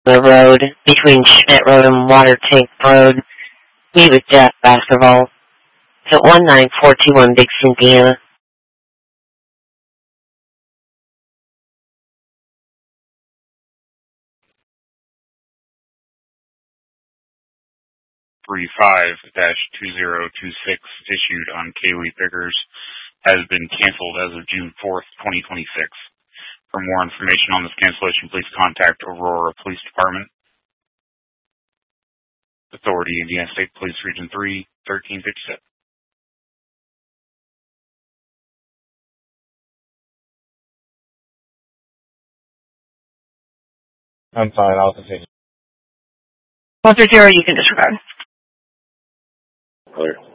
the road between Schmidt Road and Water Tank Road. Meet with Jeff Basketball. It's at 19421 Big Indiana. .2026 issued on Kaylee Pickers has been canceled as of June 4th, 2026. For more information on this cancellation, please contact Aurora Police Department. Authority, Indiana State Police Region 3, 1357. I'm fine, I'll continue. 130, you can disregard. Clear.